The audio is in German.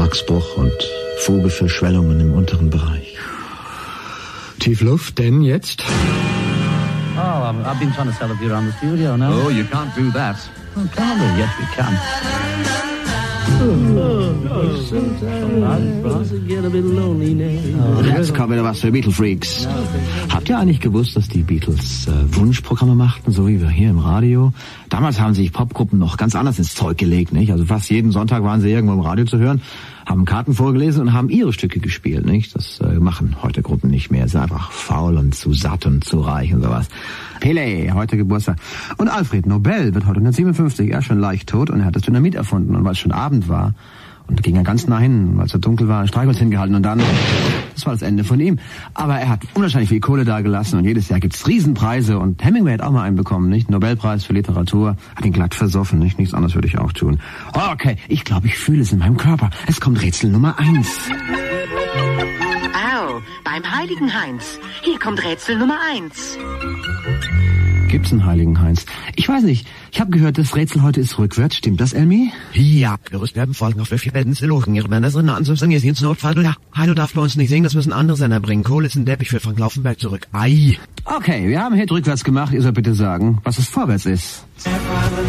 Vertragsbruch und Fuge für Schwellungen im unteren Bereich. Tiefluft, denn jetzt? Oh, I've been trying to sell a beer around the studio now. Oh, you can't do that. Oh, can we? Yes, we can. Jetzt kommt wieder was für Beatle-Freaks. Habt ihr eigentlich gewusst, dass die Beatles Wunschprogramme machten, so wie wir hier im Radio? Damals haben sich Popgruppen noch ganz anders ins Zeug gelegt, nicht? Also fast jeden Sonntag waren sie irgendwo im Radio zu hören, haben Karten vorgelesen und haben ihre Stücke gespielt, nicht? Das machen heute Gruppen nicht mehr. Sind einfach faul und zu satt und zu reich und sowas. Pele, heute Geburtstag. Und Alfred Nobel wird heute 157, er ist schon leicht tot und er hat das Dynamit erfunden. Und weil es schon Abend war, und da ging er ganz nah hin, weil es so dunkel war, ein Streichholz hingehalten und dann, das war das Ende von ihm. Aber er hat unwahrscheinlich viel Kohle da gelassen und jedes Jahr gibt's Riesenpreise und Hemingway hat auch mal einen bekommen, nicht? Nobelpreis für Literatur, hat ihn glatt versoffen, nicht? Nichts anderes würde ich auch tun. Okay, ich glaube, ich fühle es in meinem Körper. Es kommt Rätsel Nummer 1. Au, beim Heiligen Heinz. Hier kommt Rätsel Nummer 1. Gibt's einen Heiligen Heinz? Ich weiß nicht. Ich habe gehört, das Rätsel heute ist rückwärts. Stimmt das, Elmi? Ja, gerüst werden folgen auf 4 Betten zu lochen. Ihre Männer sind anzusagen, ihr seht ins Notfall. Ja, Heilo darf bei uns nicht singen, das müssen andere Sender bringen. Kohle ist ein Deppich für Frank Laufenberg zurück. Ei. Okay, wir haben Hit rückwärts gemacht. Ihr sollt bitte sagen, was es vorwärts ist.